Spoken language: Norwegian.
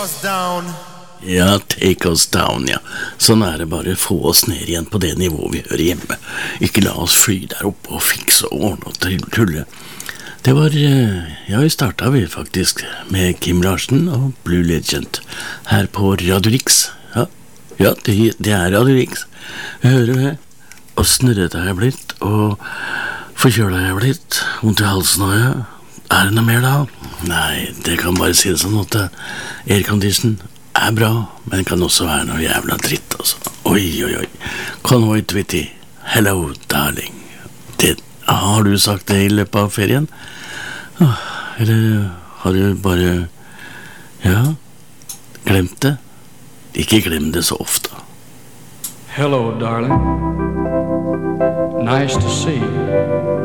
us down. Ja, take us down, ja. Sånn det bare, få oss ned igjen på det nivået vi hører hjemme. Ikke la oss fly der oppe og fikse og ordne og tulle. Det var, ja, vi startet vi faktisk med Kim Larsen og Blue Legend her på Radio Rix. Ja, det Radio Rix. Hører du det? Og snurret jeg blitt, og forkjølet jeg blitt, vondt i halsen har jeg. Det noe mer da? Nei, det kan bare si det sånn at aircondition bra, men det kan også være noe jævla dritt, altså. Oi. Convoy Twitty, hello, darling. Har du sagt det i løpet av ferien? Eller har du bare, ja, glemt det? Ikke glem det så ofte. Hello, darling. Nice to see you.